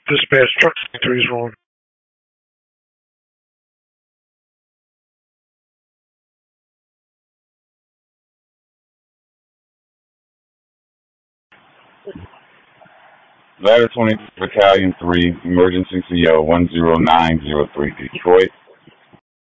Dispatch truck 3 is wrong. Ladder 20 Battalion 3, Emergency CO 10903, Detroit.